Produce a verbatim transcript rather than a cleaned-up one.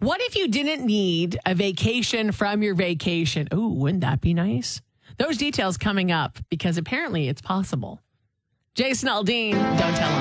What if you didn't need a vacation from your vacation? Ooh, wouldn't that be nice? Those details coming up because apparently it's possible. Jason Aldean, don't tell him.